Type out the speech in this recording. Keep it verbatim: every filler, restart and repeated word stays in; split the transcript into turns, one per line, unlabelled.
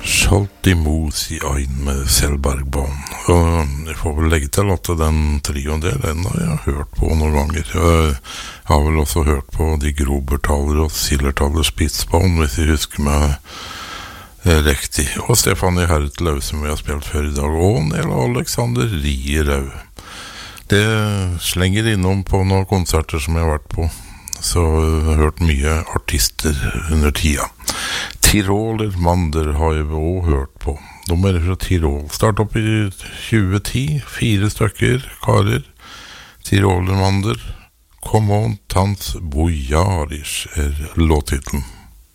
Schalt imot i ein med Selbergbanen. Og jeg får vel legge til at den trioen der, den har jeg hørt på noen ganger. Jeg har vel også hørt på de Grobertaler og Sillertaler Spitsbanen, hvis jeg husker meg riktig. Og Stefanie Hertlaug, som vi har spilt før i dag, og Nela Alexander Rierau. Det slenger innom på noen konserter som jeg har vært på, så jeg har hørt mye artister under tida. Tiroler Mander har jeg også hørt på. De er fra Tirol. Start opp i tjue ti, fire stykker, karer. Tiroler Mander. Kom on, Tanz Bojarisch er låttitlen.